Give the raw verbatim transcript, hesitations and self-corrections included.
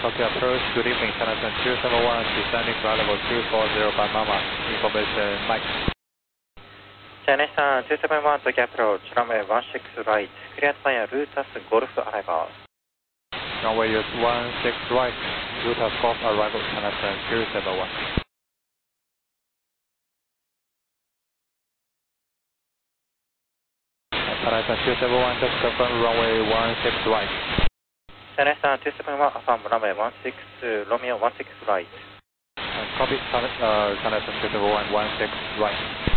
Tokyo approach, good evening, Canada two seven one, descending ground level two four zero five Mama, information Mike. Canada two seven one, Tokyo approach, runway one six right, cleared via Lutas Golf arrival. Runway is one six right, Lutas Golf arrival, Canada two seven one. Canada two seven one, just confirm runway one six right. Canada two seven one, affirm runway one six, Romeo one six right. Copy, uh, Canada two seven one, one six right.